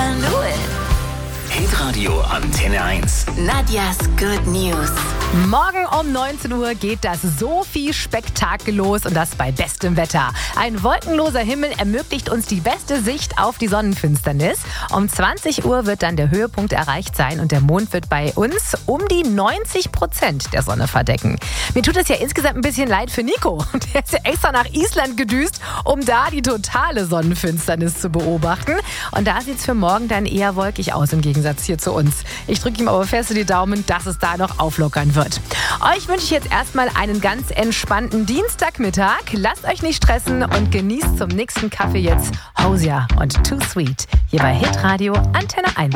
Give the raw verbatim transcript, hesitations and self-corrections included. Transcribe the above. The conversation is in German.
I knew it. Hitradio Antenne eins. Nadjas Good News. Morgen um neunzehn Uhr geht das Sophie-Spektakel los und das bei bestem Wetter. Ein wolkenloser Himmel ermöglicht uns die beste Sicht auf die Sonnenfinsternis. Um zwanzig Uhr wird dann der Höhepunkt erreicht sein und der Mond wird bei uns um die neunzig Prozent der Sonne verdecken. Mir tut es ja insgesamt ein bisschen leid für Nico. Der ist ja extra nach Island gedüst, um da die totale Sonnenfinsternis zu beobachten. Und da sieht es für morgen dann eher wolkig aus im Gegensatz hier zu uns. Ich drücke ihm aber fest in die Daumen, dass es da noch auflockern wird. Euch wünsche ich jetzt erstmal einen ganz entspannten Dienstagmittag. Lasst euch nicht stressen und genießt zum nächsten Kaffee jetzt Hosea und Too Sweet hier bei Hitradio Antenne eins.